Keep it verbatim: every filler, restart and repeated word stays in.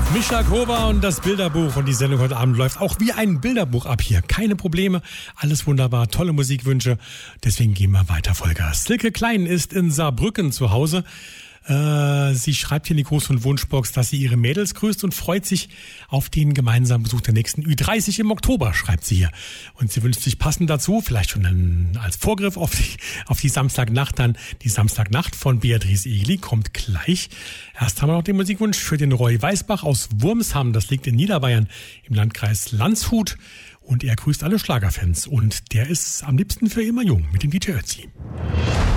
Mischa Kober und das Bilderbuch, und die Sendung heute Abend läuft auch wie ein Bilderbuch ab hier. Keine Probleme, alles wunderbar, tolle Musikwünsche. Deswegen gehen wir weiter, Vollgas. Silke Klein ist in Saarbrücken zu Hause. Äh, sie schreibt hier in die Gruß- und Wunschbox, dass sie ihre Mädels grüßt und freut sich auf den gemeinsamen Besuch der nächsten Ü dreißig im Oktober, schreibt sie hier. Und sie wünscht sich passend dazu, vielleicht schon dann als Vorgriff auf die, auf die Samstagnacht, dann die Samstagnacht von Beatrice Egli kommt gleich. Erst haben wir noch den Musikwunsch für den Roy Weißbach aus Wurmsham, das liegt in Niederbayern im Landkreis Landshut. Und er grüßt alle Schlagerfans und der ist am liebsten für immer jung mit dem D J Ötzi.